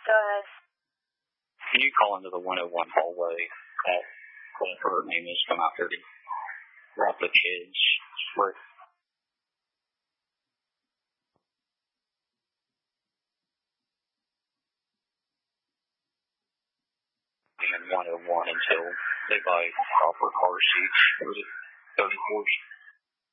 Go ahead. Can you call into the 101 hallway at whatever her name is, come out there to grab the kids? Where in 101 until they buy proper car seats. Was it 34